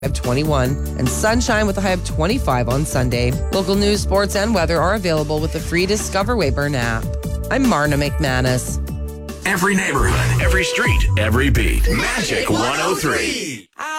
of 21, and sunshine with a high of 25 on Sunday. Local news, sports, and weather are available with the free Discover Weyburn app. I'm Marna McManus. Every neighborhood, every street, every beat. Magic 103.